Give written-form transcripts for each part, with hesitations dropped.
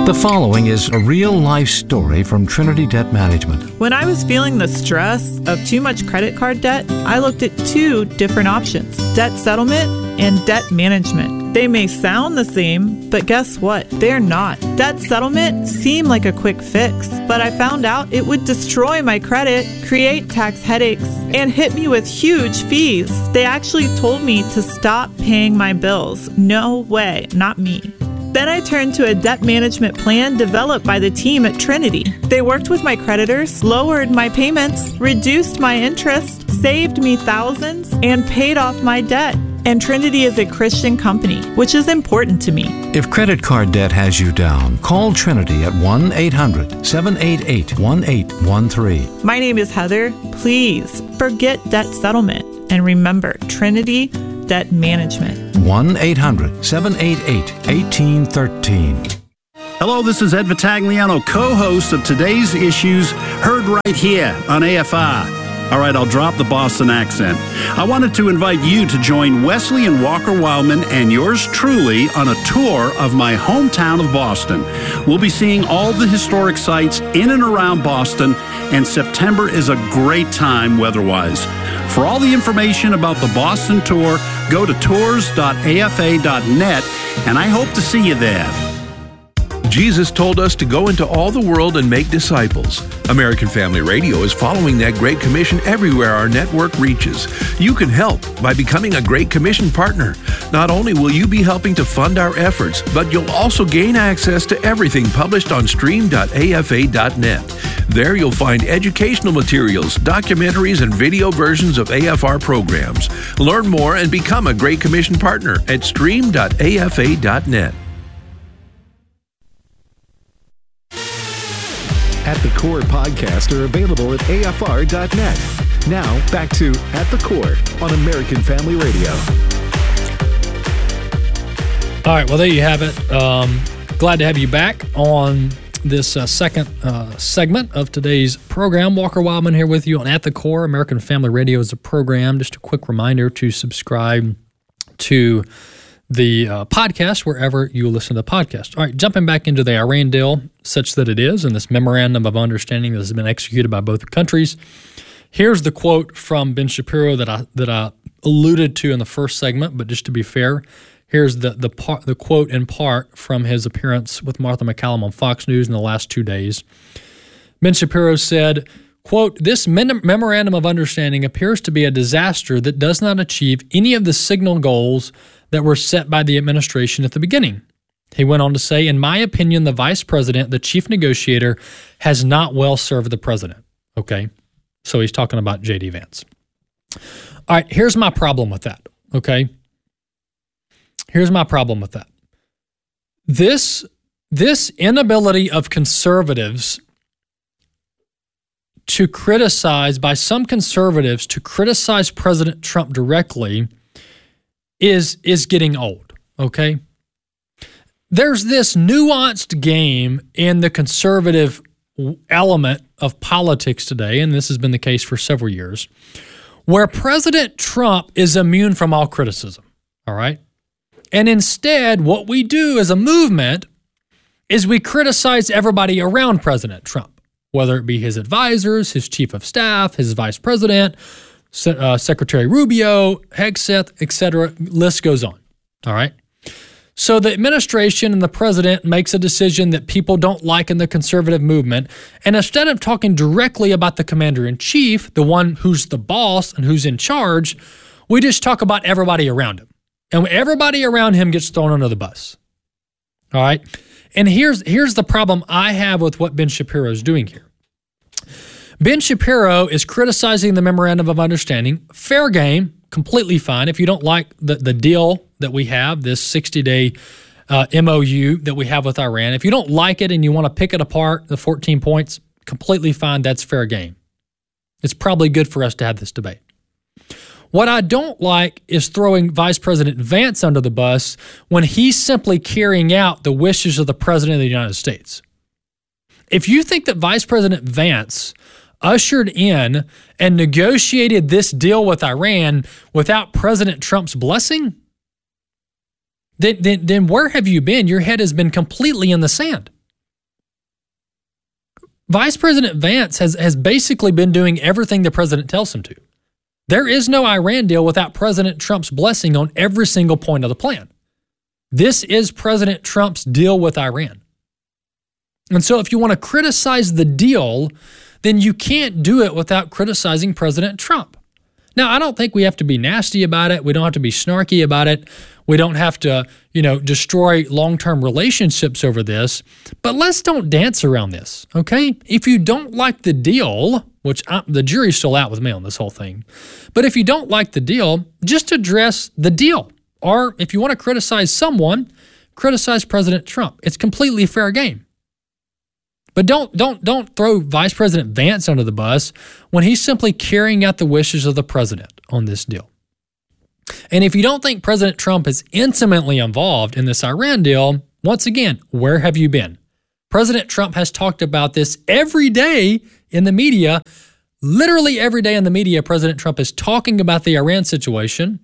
The following is a real-life story from Trinity Debt Management. When I was feeling the stress of too much credit card debt, I looked at two different options: debt settlement and debt management. They may sound the same, but guess what? They're not. Debt settlement seemed like a quick fix, but I found out it would destroy my credit, create tax headaches, and hit me with huge fees. They actually told me to stop paying my bills. No way, not me. Then I turned to a debt management plan developed by the team at Trinity. They worked with my creditors, lowered my payments, reduced my interest, saved me thousands, and paid off my debt. And Trinity is a Christian company, which is important to me. If credit card debt has you down, call Trinity at 1-800-788-1813. My name is Heather. Please forget debt settlement and remember Trinity Debt Management. 1-800-788-1813. Hello, this is Ed Vitagliano, co-host of today's issues, heard right here on AFR. All right, I'll drop the Boston accent. I wanted to invite you to join Wesley and Walker Wildman and yours truly on a tour of my hometown of Boston. We'll be seeing all the historic sites in and around Boston, and September is a great time weather-wise. For all the information about the Boston tour, go to tours.afa.net, and I hope to see you there. Jesus told us to go into all the world and make disciples. American Family Radio is following that Great Commission everywhere our network reaches. You can help by becoming a Great Commission partner. Not only will you be helping to fund our efforts, but you'll also gain access to everything published on stream.afa.net. There you'll find educational materials, documentaries, and video versions of AFR programs. Learn more and become a Great Commission partner at stream.afa.net. At the Core podcasts are available at afr.net. Now, back to At the Core on American Family Radio. All right, well, there you have it. Glad to have you back on this second segment of today's program. Walker Wildman here with you on At the Core. American Family Radio is a program. Just a quick reminder to subscribe to the podcast wherever you listen to the podcast. All right, jumping back into the Iran deal, such that it is, and this memorandum of understanding that has been executed by both countries. Here's the quote from Ben Shapiro that I alluded to in the first segment, but just to be fair, here's the quote in part from his appearance with Martha MacCallum on Fox News in the last 2 days. Ben Shapiro said, quote, "This memorandum of understanding appears to be a disaster that does not achieve any of the signal goals that were set by the administration at the beginning." He went on to say, "In my opinion, the vice president, the chief negotiator, has not well served the president." Okay, so he's talking about J.D. Vance. All right, here's my problem with that, okay? Here's my problem with that. This inability of conservatives to criticize, by some conservatives, to criticize President Trump directly is getting old, okay? There's this nuanced game in the conservative element of politics today, and this has been the case for several years, where President Trump is immune from all criticism, all right? And instead, what we do as a movement is we criticize everybody around President Trump, whether it be his advisors, his chief of staff, his vice president, Secretary Rubio, Hegseth, etc. List goes on, all right? So the administration and the president makes a decision that people don't like in the conservative movement, and instead of talking directly about the commander-in-chief, the one who's the boss and who's in charge, we just talk about everybody around him. And everybody around him gets thrown under the bus, all right? And here's the problem I have with what Ben Shapiro is doing here. Ben Shapiro is criticizing the Memorandum of Understanding. Fair game, completely fine. If you don't like the deal that we have, this 60-day MOU that we have with Iran, if you don't like it and you want to pick it apart, the 14 points, completely fine. That's fair game. It's probably good for us to have this debate. What I don't like is throwing Vice President Vance under the bus when he's simply carrying out the wishes of the President of the United States. If you think that Vice President Vance ushered in and negotiated this deal with Iran without President Trump's blessing, then where have you been? Your head has been completely in the sand. Vice President Vance has basically been doing everything the president tells him to. There is no Iran deal without President Trump's blessing on every single point of the plan. This is President Trump's deal with Iran. And so if you want to criticize the deal, then you can't do it without criticizing President Trump. Now, I don't think we have to be nasty about it. We don't have to be snarky about it. We don't have to, destroy long-term relationships over this. But let's don't dance around this, okay? If you don't like the deal, which the jury's still out with me on this whole thing, but if you don't like the deal, just address the deal. Or if you want to criticize someone, criticize President Trump. It's completely fair game. But don't throw Vice President Vance under the bus when he's simply carrying out the wishes of the president on this deal. And if you don't think President Trump is intimately involved in this Iran deal, once again, where have you been? President Trump has talked about this every day in the media. Literally every day in the media, President Trump is talking about the Iran situation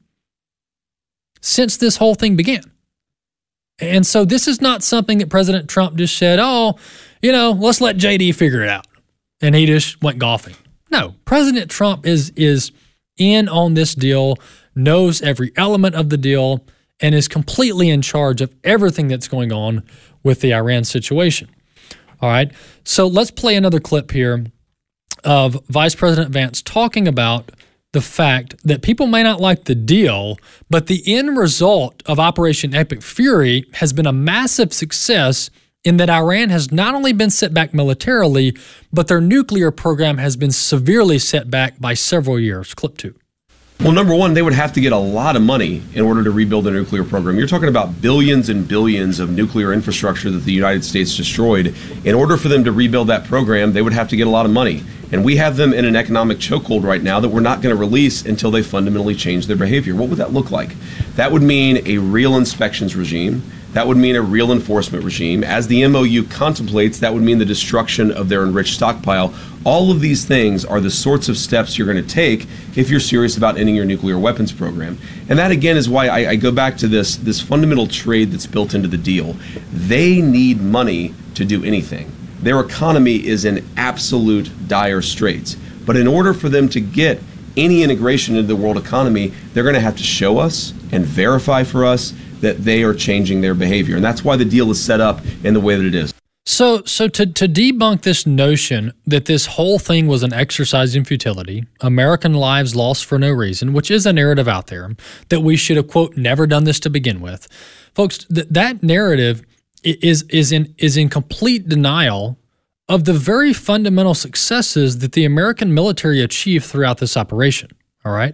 since this whole thing began. And so this is not something that President Trump just said, let's let JD figure it out. And he just went golfing. No, President Trump is in on this deal, knows every element of the deal, and is completely in charge of everything that's going on with the Iran situation. All right, so let's play another clip here of Vice President Vance talking about the fact that people may not like the deal, but the end result of Operation Epic Fury has been a massive success in that Iran has not only been set back militarily, but their nuclear program has been severely set back by several years. Clip 2. Well, number one, they would have to get a lot of money in order to rebuild their nuclear program. You're talking about billions and billions of nuclear infrastructure that the United States destroyed. In order for them to rebuild that program, they would have to get a lot of money. And we have them in an economic chokehold right now that we're not going to release until they fundamentally change their behavior. What would that look like? That would mean a real inspections regime. That would mean a real enforcement regime. As the MOU contemplates, that would mean the destruction of their enriched stockpile. All of these things are the sorts of steps you're going to take if you're serious about ending your nuclear weapons program. And that, again, is why I go back to this fundamental trade that's built into the deal. They need money to do anything. Their economy is in absolute dire straits. But in order for them to get any integration into the world economy, they're going to have to show us and verify for us that they are changing their behavior. And that's why the deal is set up in the way that it is. So to debunk this notion that this whole thing was an exercise in futility, American lives lost for no reason, which is a narrative out there, that we should have, quote, never done this to begin with. Folks, that narrative is in complete denial of the very fundamental successes that the American military achieved throughout this operation, all right?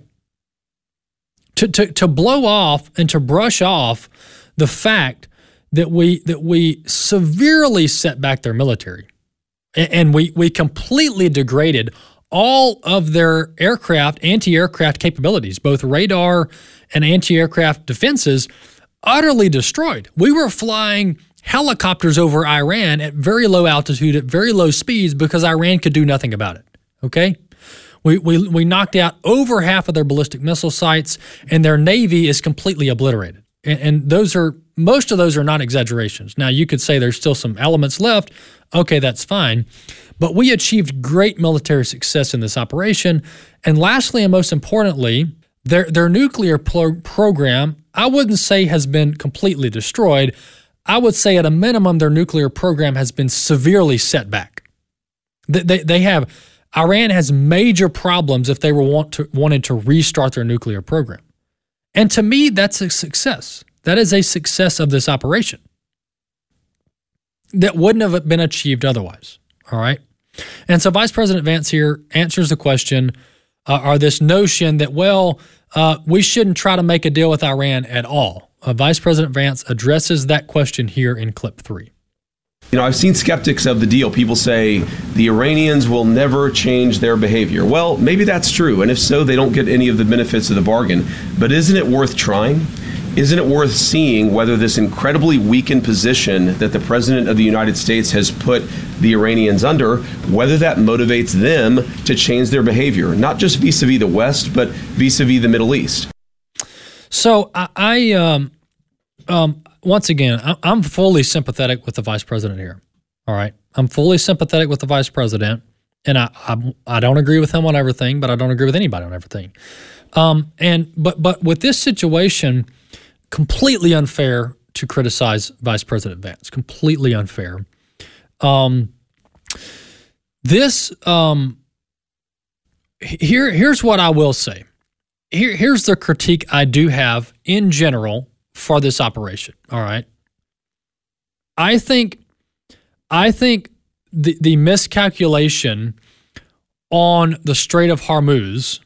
To blow off and to brush off the fact that we severely set back their military and we completely degraded all of their anti-aircraft capabilities, both radar and anti-aircraft defenses, utterly destroyed. We were flying helicopters over Iran at very low altitude, at very low speeds, because Iran could do nothing about it, okay? We knocked out over half of their ballistic missile sites, and their Navy is completely obliterated. And most of those are not exaggerations. Now, you could say there's still some elements left. Okay, that's fine. But we achieved great military success in this operation. And lastly, and most importantly, their nuclear program, I wouldn't say has been completely destroyed. I would say at a minimum, their nuclear program has been severely set back. Iran has major problems if they were wanting to restart their nuclear program. And to me, that's a success. That is a success of this operation that wouldn't have been achieved otherwise, all right? And so Vice President Vance here answers the question, or this notion that, we shouldn't try to make a deal with Iran at all. Vice President Vance addresses that question here in clip 3. I've seen skeptics of the deal. People say the Iranians will never change their behavior. Well, maybe that's true. And if so, they don't get any of the benefits of the bargain. But isn't it worth trying? Isn't it worth seeing whether this incredibly weakened position that the President of the United States has put the Iranians under, whether that motivates them to change their behavior, not just vis-a-vis the West, but vis-a-vis the Middle East? So once again, I'm fully sympathetic with the Vice President here. All right. I'm fully sympathetic with the vice president, and I don't agree with him on everything, but I don't agree with anybody on everything. But with this situation, completely unfair to criticize Vice President Vance. Completely unfair. Here's what I will say. Here's the critique I do have in general for this operation. All right. I think the miscalculation on the Strait of Hormuz,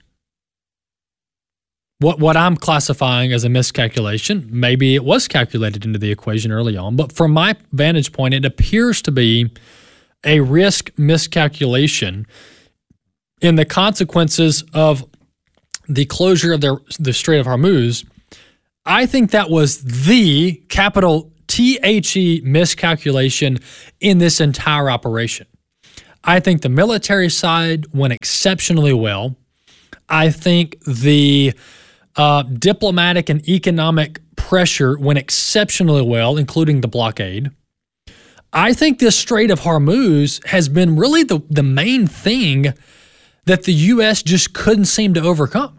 what I'm classifying as a miscalculation, maybe it was calculated into the equation early on, but from my vantage point, it appears to be a risk miscalculation in the consequences of the closure of the Strait of Hormuz. I think that was the capital THE miscalculation in this entire operation. I think the military side went exceptionally well. I think the diplomatic and economic pressure went exceptionally well, including the blockade. I think this Strait of Hormuz has been really the main thing that the U.S. just couldn't seem to overcome.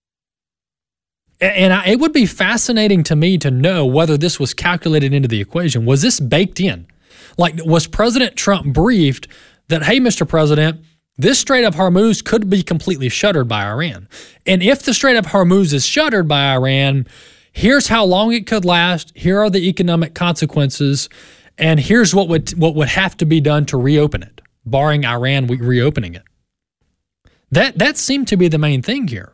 And it would be fascinating to me to know whether this was calculated into the equation. Was this baked in? Like, was President Trump briefed that, hey, Mr. President, this Strait of Hormuz could be completely shuttered by Iran. And if the Strait of Hormuz is shuttered by Iran, here's how long it could last. Here are the economic consequences. And here's what would have to be done to reopen it, barring Iran reopening it. That seemed to be the main thing here.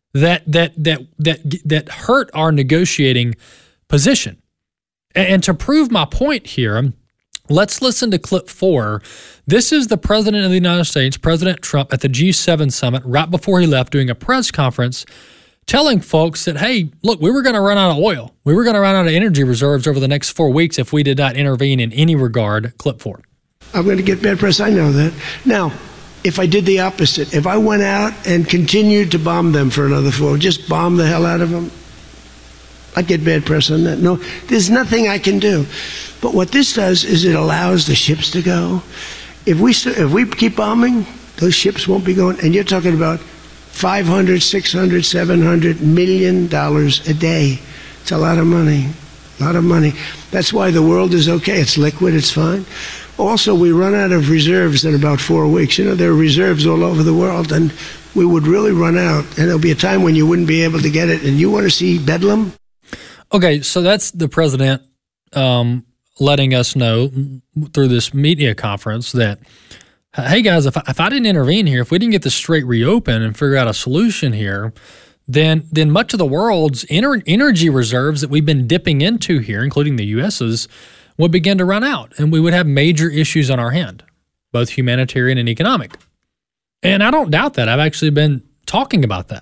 That hurt our negotiating position. And to prove my point here, let's listen to clip 4. This is the President of the United States, President Trump, at the G7 summit right before he left, doing a press conference, telling folks that, hey, look, we were going to run out of oil. We were going to run out of energy reserves over the next 4 weeks if we did not intervene in any regard. Clip 4. I'm going to get bad press. I know that. Now, if I did the opposite, if I went out and continued to bomb them for another 4, just bomb the hell out of them, I'd get bad press on that. No, there's nothing I can do. But what this does is it allows the ships to go. If we keep bombing, those ships won't be going. And you're talking about $500, $600, $700 million a day. It's a lot of money. A lot of money. That's why the world is okay. It's liquid. It's fine. Also, we run out of reserves in about 4 weeks. You know, there are reserves all over the world, and we would really run out. And there'll be a time when you wouldn't be able to get it. And you want to see bedlam? Okay, so that's the president letting us know through this media conference that, hey guys, if I didn't intervene here, if we didn't get the strait reopened and figure out a solution here, then much of the world's energy reserves that we've been dipping into here, including the U.S.'s, would begin to run out, and we would have major issues on our hand, both humanitarian and economic. And I don't doubt that. I've actually been talking about that,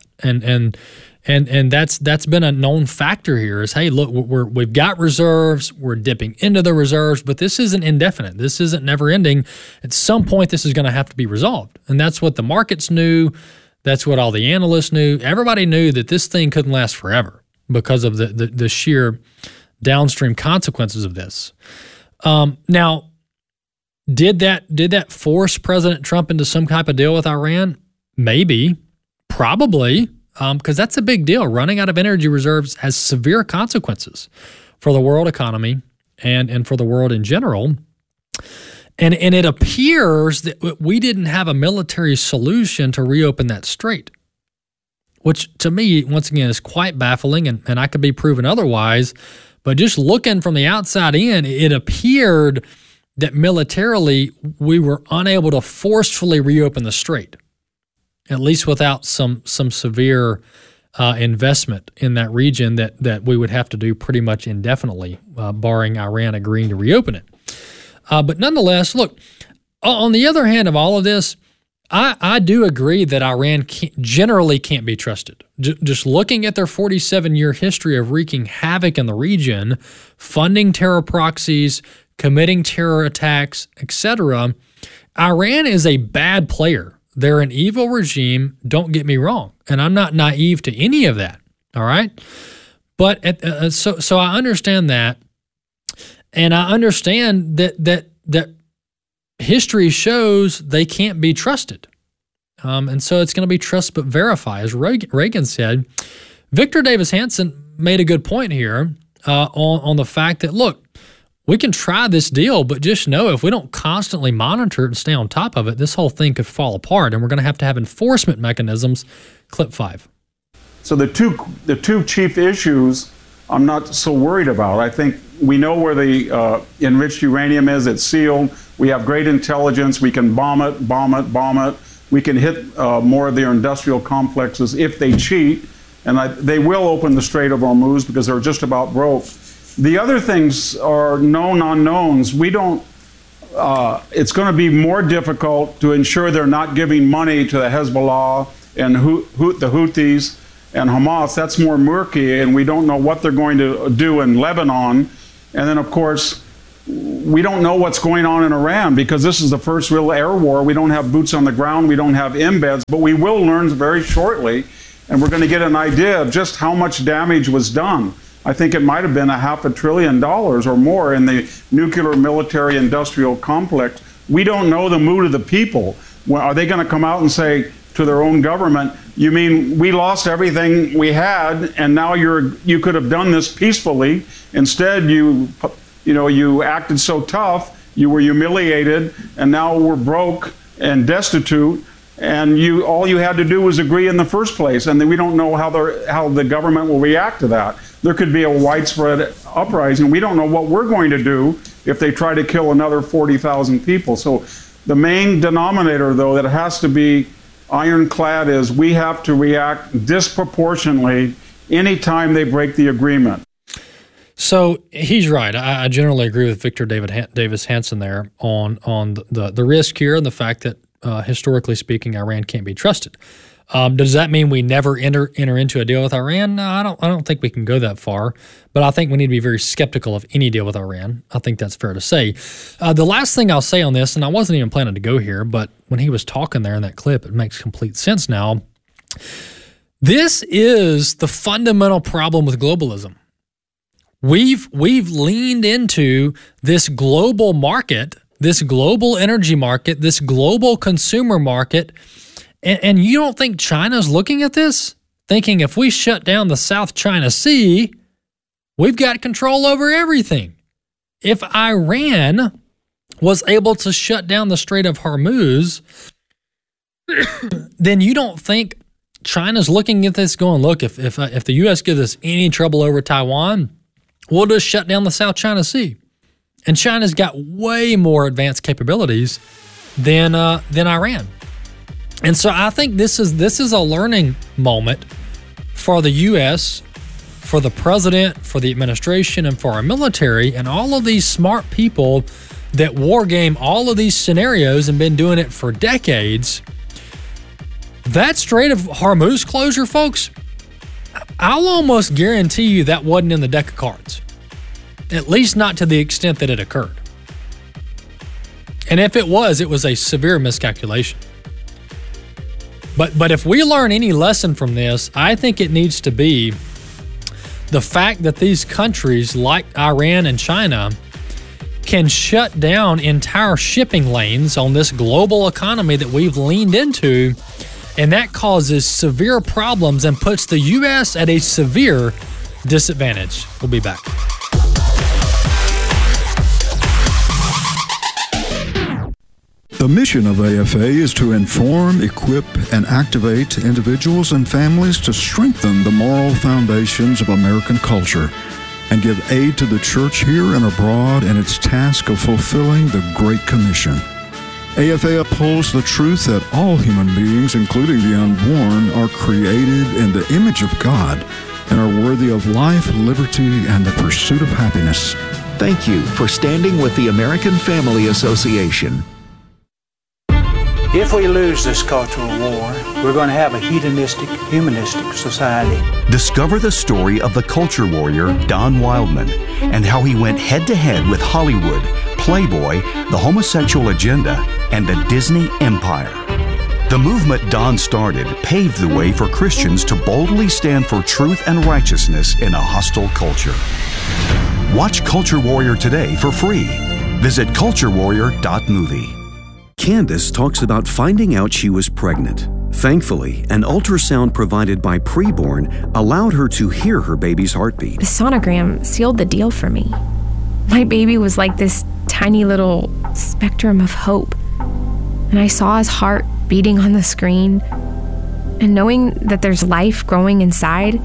and that's been a known factor here. Is, hey, look, we've got reserves, we're dipping into the reserves, but this isn't indefinite. This isn't never ending. At some point, this is going to have to be resolved, and that's what the markets knew. That's what all the analysts knew. Everybody knew that this thing couldn't last forever because of the sheer downstream consequences of this. Now, did that force President Trump into some type of deal with Iran? Maybe, probably, because that's a big deal. Running out of energy reserves has severe consequences for the world economy and for the world in general. And it appears that we didn't have a military solution to reopen that strait, which to me, once again, is quite baffling, and I could be proven otherwise. But just looking from the outside in, it appeared that militarily we were unable to forcefully reopen the strait, at least without some severe investment in that region that we would have to do pretty much indefinitely, barring Iran agreeing to reopen it. But nonetheless, look, on the other hand of all of this, I do agree that Iran generally can't be trusted. Just looking at their 47-year history of wreaking havoc in the region, funding terror proxies, committing terror attacks, etc., Iran is a bad player. They're an evil regime, don't get me wrong, and I'm not naive to any of that, all right? But so I understand that, and I understand that history shows they can't be trusted. And so it's going to be trust but verify. As Reagan said, Victor Davis Hanson made a good point here on the fact that, look, we can try this deal, but just know if we don't constantly monitor it and stay on top of it, this whole thing could fall apart, and we're going to have enforcement mechanisms. Clip 5. So the two chief issues I'm not so worried about. I think we know where the enriched uranium is. It's sealed. We have great intelligence. We can bomb it. We can hit more of their industrial complexes if they cheat, and they will open the Strait of Hormuz because they're just about broke. The other things are known unknowns. We don't. It's going to be more difficult to ensure they're not giving money to the Hezbollah and the Houthis and Hamas. That's more murky, and we don't know what they're going to do in Lebanon. And then, of course, we don't know what's going on in Iran because this is the first real air war. We don't have boots on the ground. We don't have embeds, but we will learn very shortly, and we're going to get an idea of just how much damage was done. I think it might have been $500 billion or more in the nuclear military industrial complex. We don't know the mood of the people. Are they going to come out and say to their own government, you mean we lost everything we had and now you could have done this peacefully? Instead, you acted so tough, you were humiliated, and now we're broke and destitute. And all you had to do was agree in the first place, and then we don't know how the government will react to that. There could be a widespread uprising. We don't know what we're going to do if they try to kill another 40,000 people. So the main denominator, though, that has to be ironclad is we have to react disproportionately anytime they break the agreement. So he's right. I generally agree with Victor Davis Hanson there on the risk here and the fact that historically speaking, Iran can't be trusted. Does that mean we never enter into a deal with Iran? No, I don't think we can go that far. But I think we need to be very skeptical of any deal with Iran. I think that's fair to say. The last thing I'll say on this, and I wasn't even planning to go here, but when he was talking there in that clip, it makes complete sense now. This is the fundamental problem with globalism. We've leaned into this global market, this global energy market, this global consumer market, and you don't think China's looking at this? Thinking if we shut down the South China Sea, we've got control over everything. If Iran was able to shut down the Strait of Hormuz, then you don't think China's looking at this going, look, if the U.S. gives us any trouble over Taiwan, we'll just shut down the South China Sea. And China's got way more advanced capabilities than Iran. And so I think this is a learning moment for the U.S., for the president, for the administration, and for our military, and all of these smart people that war game all of these scenarios and been doing it for decades. That Strait of Hormuz closure, folks, I'll almost guarantee you that wasn't in the deck of cards. At least not to the extent that it occurred. And if it was a severe miscalculation. But if we learn any lesson from this, I think it needs to be the fact that these countries like Iran and China can shut down entire shipping lanes on this global economy that we've leaned into, and that causes severe problems and puts the U.S. at a severe disadvantage. We'll be back. The mission of AFA is to inform, equip, and activate individuals and families to strengthen the moral foundations of American culture and give aid to the church here and abroad in its task of fulfilling the Great Commission. AFA upholds the truth that all human beings, including the unborn, are created in the image of God and are worthy of life, liberty, and the pursuit of happiness. Thank you for standing with the American Family Association. If we lose this cultural war, we're going to have a hedonistic, humanistic society. Discover the story of the culture warrior Don Wildman and how he went head-to-head with Hollywood, Playboy, the homosexual agenda, and the Disney empire. The movement Don started paved the way for Christians to boldly stand for truth and righteousness in a hostile culture. Watch Culture Warrior today for free. Visit culturewarrior.movie. Candace talks about finding out she was pregnant. Thankfully, an ultrasound provided by Preborn allowed her to hear her baby's heartbeat. The sonogram sealed the deal for me. My baby was like this tiny little spectrum of hope. And I saw his heart beating on the screen. And knowing that there's life growing inside,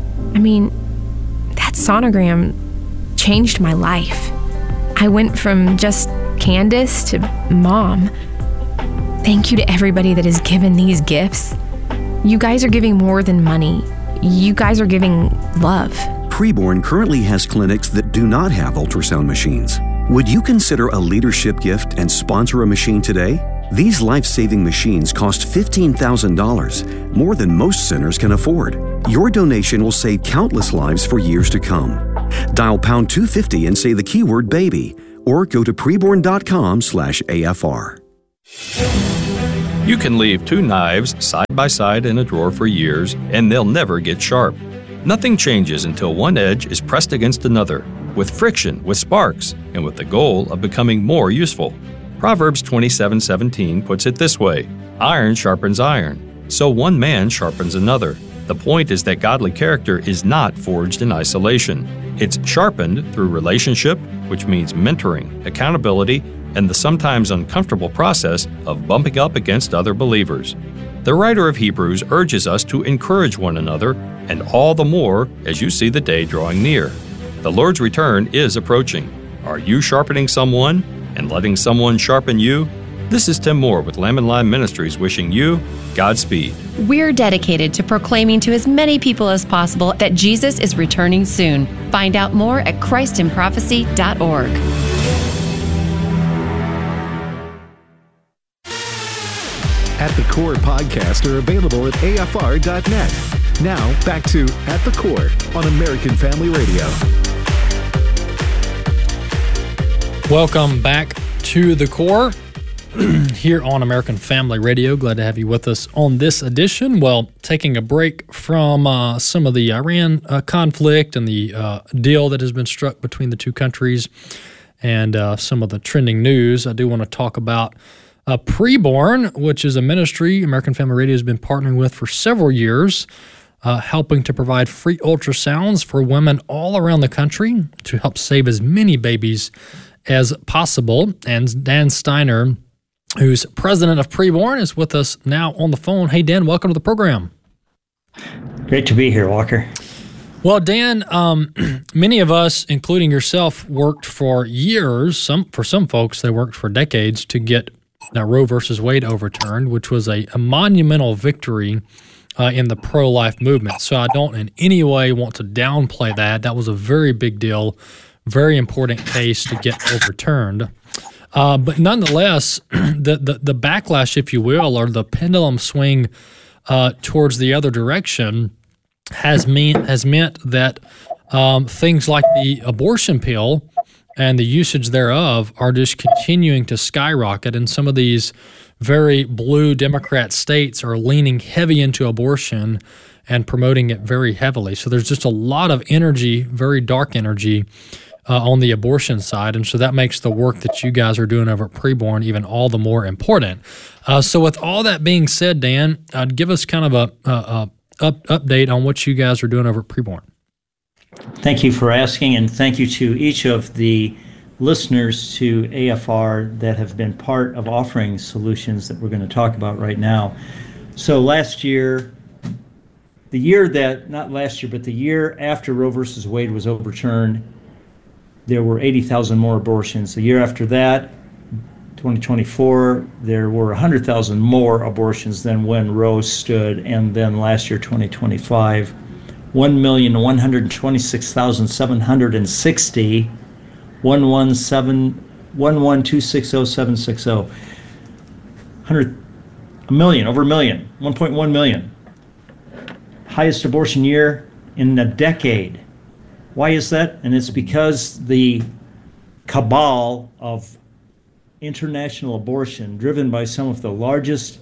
that sonogram changed my life. I went from just Candace to mom. Thank you to everybody that has given these gifts. You guys are giving more than money. You guys are giving love. Preborn currently has clinics that do not have ultrasound machines. Would you consider a leadership gift and sponsor a machine today? These life-saving machines cost $15,000, more than most centers can afford. Your donation will save countless lives for years to come. Dial pound 250 and say the keyword baby, or go to preborn.com/AFR. You can leave two knives side by side in a drawer for years, and they'll never get sharp. Nothing changes until one edge is pressed against another, with friction, with sparks, and with the goal of becoming more useful. Proverbs 27:17 puts it this way: iron sharpens iron, so one man sharpens another. The point is that godly character is not forged in isolation. It's sharpened through relationship, which means mentoring, accountability, and the sometimes uncomfortable process of bumping up against other believers. The writer of Hebrews urges us to encourage one another, and all the more as you see the day drawing near. The Lord's return is approaching. Are you sharpening someone and letting someone sharpen you? This is Tim Moore with Lamb and Lion Ministries wishing you Godspeed. We're dedicated to proclaiming to as many people as possible that Jesus is returning soon. Find out more at christinprophecy.org. At the Core podcasts are available at AFR.net. Now, back to At the Core on American Family Radio. Welcome back to The Core here on American Family Radio. Glad to have you with us on this edition. Well, taking a break from some of the Iran conflict and the deal that has been struck between the two countries and some of the trending news, I do want to talk about Preborn, which is a ministry American Family Radio has been partnering with for several years, helping to provide free ultrasounds for women all around the country to help save as many babies as possible. And Dan Steiner, who's president of Preborn, is with us now on the phone. Hey, Dan, welcome to the program. Great to be here, Walker. Well, Dan, many of us, including yourself, worked for years. For some folks, they worked for decades to get Roe versus Wade overturned, which was a monumental victory in the pro-life movement. So I don't in any way want to downplay that. That was a very big deal, very important case to get overturned. But nonetheless, the backlash, if you will, or the pendulum swing towards the other direction has meant that things like the abortion pill and the usage thereof are just continuing to skyrocket. And some of these very blue Democrat states are leaning heavy into abortion and promoting it very heavily. So there's just a lot of energy, very dark energy, on the abortion side. And so that makes the work that you guys are doing over at Preborn even all the more important. So with all that being said, Dan, give us kind of a update on what you guys are doing over at Preborn. Thank you for asking, and thank you to each of the listeners to AFR that have been part of offering solutions that we're going to talk about right now. So last year, the year after Roe versus Wade was overturned, there were 80,000 more abortions. The year after that, 2024, there were 100,000 more abortions than when Roe stood, and then last year, 2025, 1,126,760, 11260,760, over a million, 1.1 million. Highest abortion year in a decade. Why is that? And it's because the cabal of international abortion, driven by some of the largest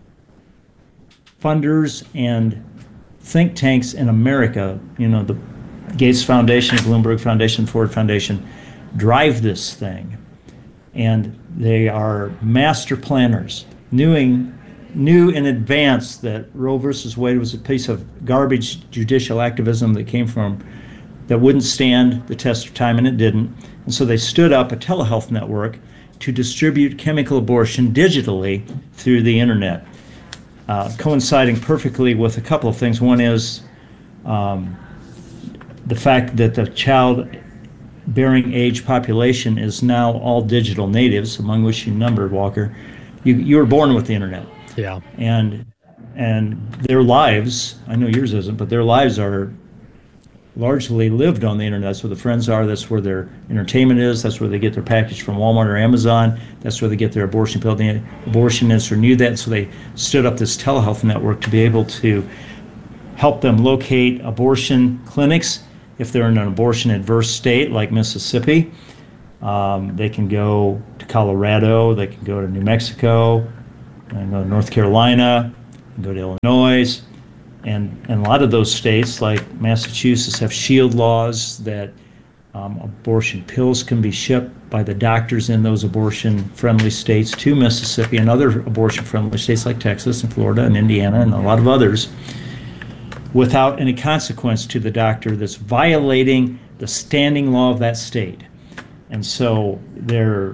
funders and think tanks in America, the Gates Foundation, Bloomberg Foundation, Ford Foundation, drive this thing. And they are master planners, knew in advance that Roe versus Wade was a piece of garbage judicial activism that wouldn't stand the test of time, and it didn't. And so they stood up a telehealth network to distribute chemical abortion digitally through the internet, coinciding perfectly with a couple of things. One is the fact that the childbearing age population is now all digital natives, among which you numbered, Walker. You were born with the internet. Yeah. And their lives, I know yours isn't, but their lives are largely lived on the internet. That's where the friends are. That's where their entertainment is. That's where they get their package from Walmart or Amazon. That's where they get their abortion pill. The abortionists knew that, so they stood up this telehealth network to be able to help them locate abortion clinics. If they're in an abortion-adverse state like Mississippi, they can go to Colorado, they can go to New Mexico, and go to North Carolina, and go to Illinois. And a lot of those states, like Massachusetts, have shield laws that abortion pills can be shipped by the doctors in those abortion-friendly states to Mississippi and other abortion-friendly states like Texas and Florida and Indiana and a lot of others without any consequence to the doctor that's violating the standing law of that state. And so they're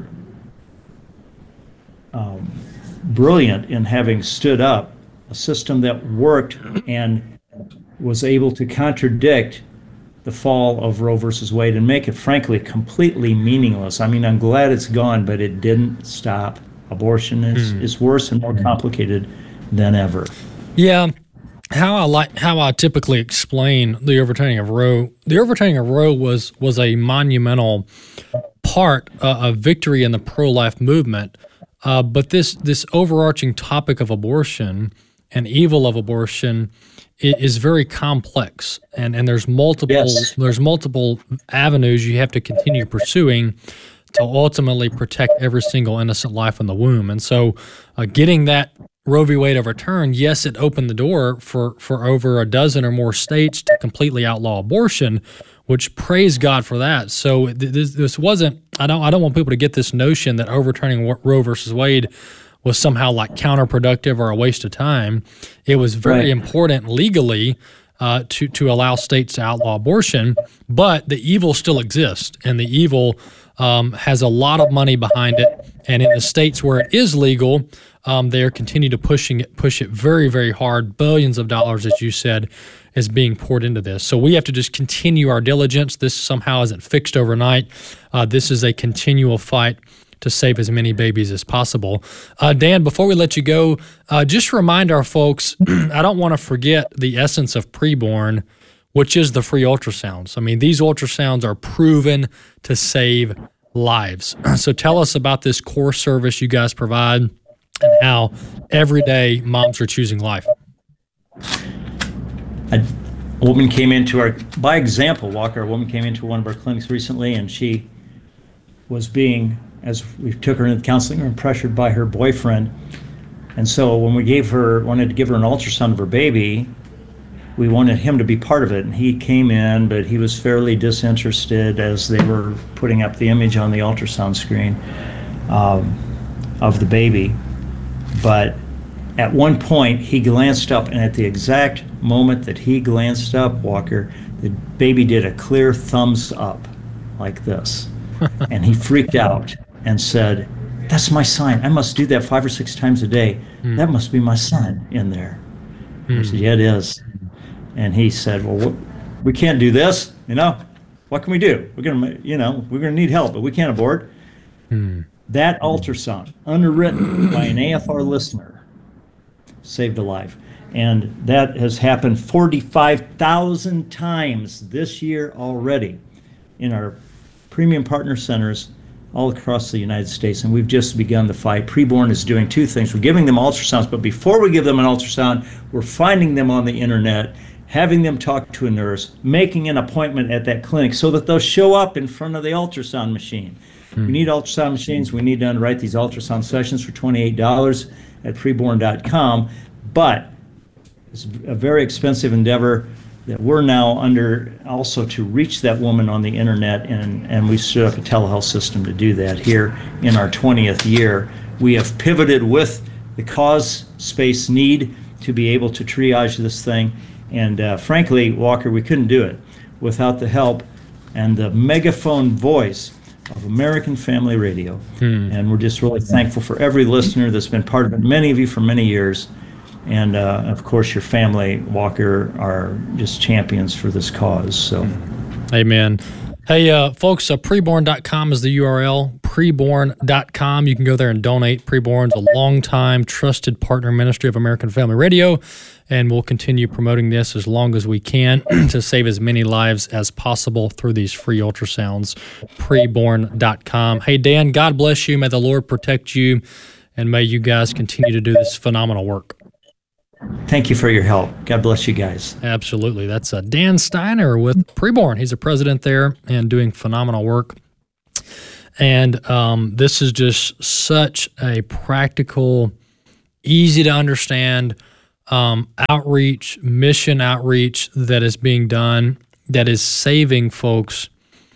brilliant in having stood up a system that worked and was able to contradict the fall of Roe versus Wade and make it, frankly, completely meaningless. I mean, I'm glad it's gone, but it didn't stop abortion. It's worse and more complicated than ever. Yeah. How I typically explain the overturning of Roe. The overturning of Roe was a monumental part of victory in the pro-life movement. But this overarching topic of abortion and evil of abortion is very complex, and there's multiple avenues you have to continue pursuing to ultimately protect every single innocent life in the womb. And so, getting that Roe v. Wade overturned, yes, it opened the door for over a dozen or more states to completely outlaw abortion, which praise God for that. So this wasn't. I don't want people to get this notion that overturning Roe versus Wade was somehow like counterproductive or a waste of time. It was very important legally to allow states to outlaw abortion, but the evil still exists, and the evil has a lot of money behind it. And in the states where it is legal, they are continue to push it very, very hard. Billions of dollars, as you said, is being poured into this. So we have to just continue our diligence. This somehow isn't fixed overnight. This is a continual fight to save as many babies as possible. Dan, before we let you go, just remind our folks, I don't want to forget the essence of preborn, which is the free ultrasounds. I mean, these ultrasounds are proven to save lives. So tell us about this core service you guys provide and how every day moms are choosing life. A woman came into by example, Walker, a woman came into one of our clinics recently, and she was being, as we took her into the counseling room, pressured by her boyfriend. And so when we wanted to give her an ultrasound of her baby, we wanted him to be part of it. And he came in, but he was fairly disinterested as they were putting up the image on the ultrasound screen of the baby. But at one point, he glanced up, and at the exact moment that he glanced up, Walker, the baby did a clear thumbs up like this. And he freaked out and said, "That's my son. I must do that 5 or 6 times a day. That must be my son in there." I said, "Yeah, it is." And he said, "Well, we can't do this. What can we do? We're gonna need help, but we can't abort." That ultrasound, underwritten by an AFR listener, saved a life. And that has happened 45,000 times this year already in our premium partner centers all across the United States. And we've just begun the fight. Preborn is doing 2 things. We're giving them ultrasounds, but before we give them an ultrasound, we're finding them on the internet, having them talk to a nurse, making an appointment at that clinic so that they'll show up in front of the ultrasound machine. We need ultrasound machines. We need to underwrite these ultrasound sessions for $28 at preborn.com. But it's a very expensive endeavor. that we're now under also to reach that woman on the internet, and we stood up a telehealth system to do that here in our 20th year. We have pivoted with the cause space need to be able to triage this thing, and frankly, Walker, we couldn't do it without the help and the megaphone voice of American Family Radio. And we're just really thankful for every listener that's been part of it, many of you for many years. And of course, your family, Walker, are just champions for this cause. So, amen. Hey, folks, preborn.com is the URL, preborn.com. You can go there and donate. Preborn's a long-time trusted partner ministry of American Family Radio, and we'll continue promoting this as long as we can to save as many lives as possible through these free ultrasounds, preborn.com. Hey, Dan, God bless you. May the Lord protect you, and may you guys continue to do this phenomenal work. Thank you for your help. God bless you guys. Absolutely. That's Dan Steiner with Preborn. He's a president there and doing phenomenal work. And this is just such a practical, easy to understand outreach, mission outreach that is being done that is saving folks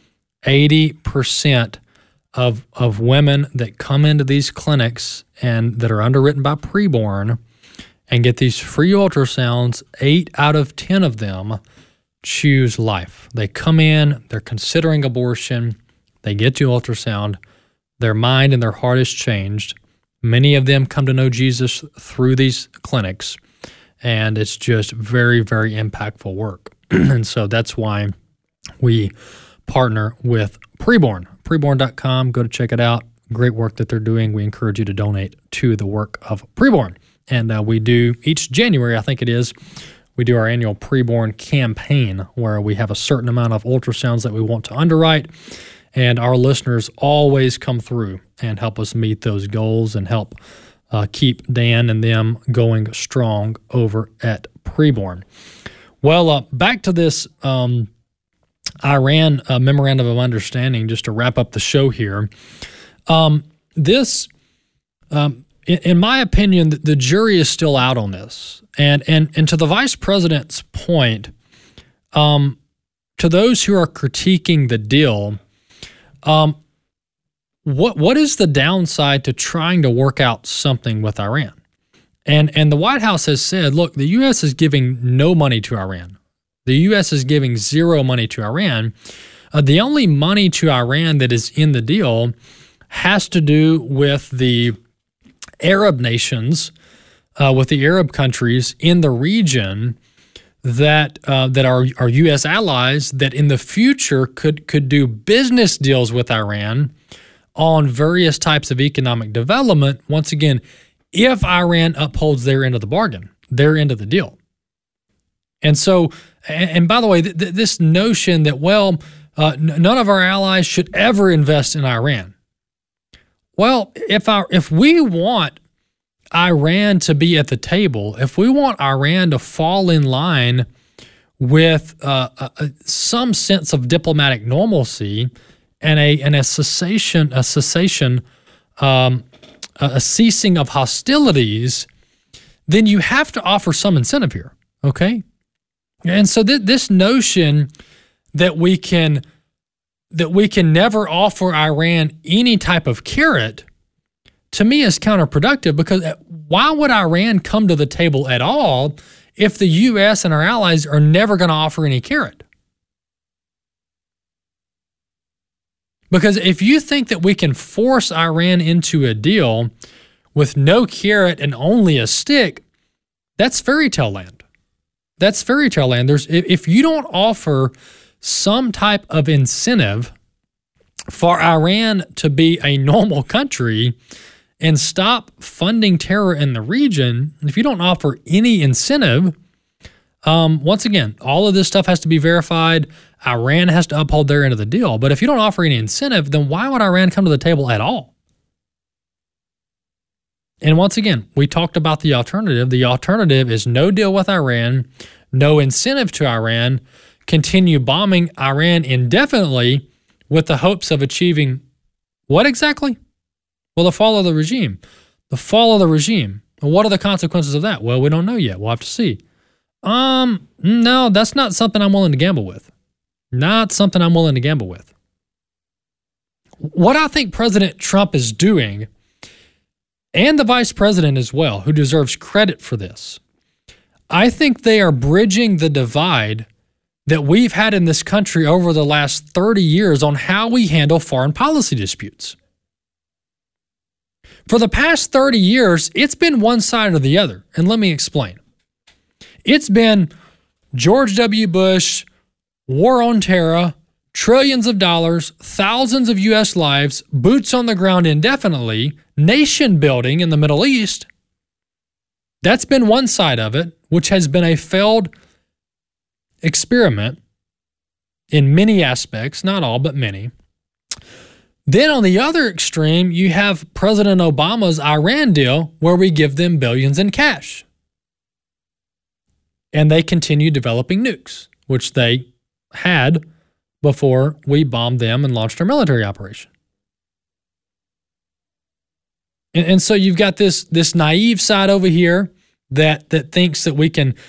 80% of women that come into these clinics and that are underwritten by Preborn and get these free ultrasounds. 8 out of 10 of them choose life. They come in, they're considering abortion, they get to ultrasound, their mind and their heart is changed. Many of them come to know Jesus through these clinics, and it's just very, very impactful work. And so that's why we partner with Preborn. Preborn.com, go to check it out. Great work that they're doing. We encourage you to donate to the work of Preborn. And we do, each January, I think it is, we do our annual Preborn campaign where we have a certain amount of ultrasounds that we want to underwrite. And our listeners always come through and help us meet those goals and help keep Dan and them going strong over at Preborn. Well, back to this Iran Memorandum of Understanding, just to wrap up the show here. In my opinion, the jury is still out on this. And to the vice president's point, to those who are critiquing the deal, what is the downside to trying to work out something with Iran? And the White House has said, look, the U.S. is giving no money to Iran. The U.S. is giving zero money to Iran. The only money to Iran that is in the deal has to do with the Arab nations, with the Arab countries in the region that are U.S. allies that in the future could do business deals with Iran on various types of economic development, once again, if Iran upholds their end of the bargain, their end of the deal. And so, and by the way, this notion that, none of our allies should ever invest in Iran. Well, if we want Iran to be at the table, if we want Iran to fall in line with some sense of diplomatic normalcy and a ceasing of hostilities, then you have to offer some incentive here, okay? And so this notion that we can never offer Iran any type of carrot, to me, is counterproductive, because why would Iran come to the table at all if the U.S. and our allies are never going to offer any carrot? Because if you think that we can force Iran into a deal with no carrot and only a stick, that's fairy tale land. That's fairy tale land. If you don't offer some type of incentive for Iran to be a normal country and stop funding terror in the region, if you don't offer any incentive, once again, all of this stuff has to be verified. Iran has to uphold their end of the deal. But if you don't offer any incentive, then why would Iran come to the table at all? And once again, we talked about the alternative. The alternative is no deal with Iran, no incentive to Iran, continue bombing Iran indefinitely with the hopes of achieving what exactly? Well, the fall of the regime. The fall of the regime. Well, what are the consequences of that? Well, we don't know yet. We'll have to see. No, that's not something I'm willing to gamble with. Not something I'm willing to gamble with. What I think President Trump is doing, and the vice president as well, who deserves credit for this, I think they are bridging the divide that we've had in this country over the last 30 years on how we handle foreign policy disputes. For the past 30 years, it's been one side or the other, and let me explain. It's been George W. Bush, war on terror, trillions of dollars, thousands of U.S. lives, boots on the ground indefinitely, nation building in the Middle East. That's been one side of it, which has been a failed experiment in many aspects, not all, but many. Then on the other extreme, you have President Obama's Iran deal, where we give them billions in cash. And they continue developing nukes, which they had before we bombed them and launched our military operation. And so you've got this naive side over here that thinks that we can